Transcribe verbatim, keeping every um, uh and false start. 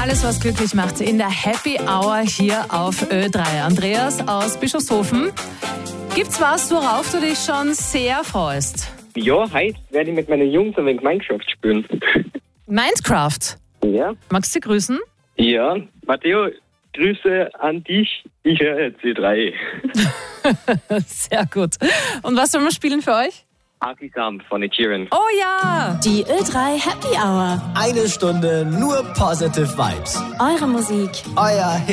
Alles, was glücklich macht in der Happy Hour hier auf Ö drei. Andreas aus Bischofshofen. Gibt's was, worauf du dich schon sehr freust? Ja, heute werde ich mit meinen Jungs ein wenig Minecraft spielen. Minecraft? Ja. Magst du grüßen? Ja, Matteo, Grüße an dich. Ich höre jetzt Ö drei. Sehr gut. Und was sollen wir spielen für euch? Artisam von Ed Sheeran. Oh ja! Die Ö drei Happy Hour. Eine Stunde nur positive Vibes. Eure Musik. Euer Hit.